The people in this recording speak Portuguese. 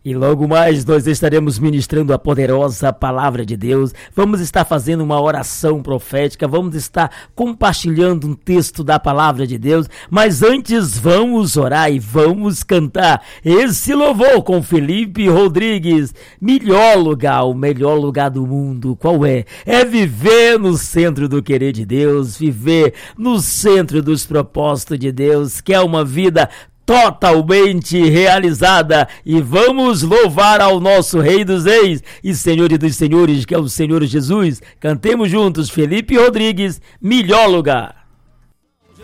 E logo mais nós estaremos ministrando a poderosa palavra de Deus. Vamos estar fazendo uma oração profética, vamos estar compartilhando um texto da palavra de Deus. Mas antes vamos orar e vamos cantar esse louvor com Felipe Rodrigues. Melhor lugar, o melhor lugar do mundo, qual é? É viver no centro do querer de Deus, viver no centro dos propósitos de Deus, que é uma vida totalmente realizada. E vamos louvar ao nosso Rei dos Reis e Senhor dos Senhores, que é o Senhor Jesus. Cantemos juntos, Felipe Rodrigues, Melhor Lugar.